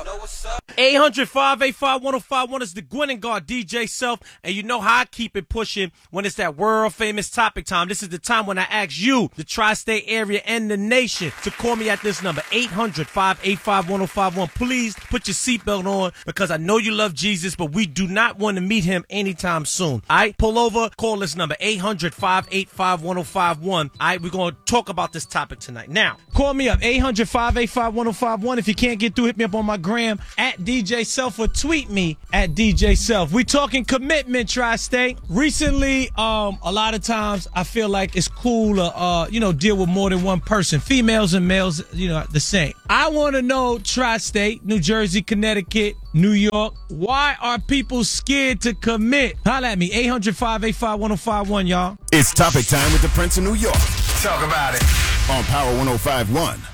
800-585-1051 is the Gwen and Guard DJ Self, and you know how I keep it pushing when it's that world famous topic time. This is the time when I ask you, the tri-state area and the nation, to call me at this number, 800-585-1051. Please put your seatbelt on, because I know you love Jesus, but we do not want to meet him anytime soon. All right, pull over, call this number, 800-585-1051. All right, we're going to talk about this topic tonight. Now, call me up, 800-585-1051. If you can't get through, hit me up on my gram at DJ Self, or tweet me at DJ Self. We talking commitment, tri-state. Recently, a lot of times I feel like it's cool to, deal with more than one person. Females and males, the same. I want to know, tri-state, New Jersey, Connecticut, New York, why are people scared to commit? Holla at me, 800-585-1051, y'all. It's topic time with the Prince of New York. Talk about it. On Power 105.1.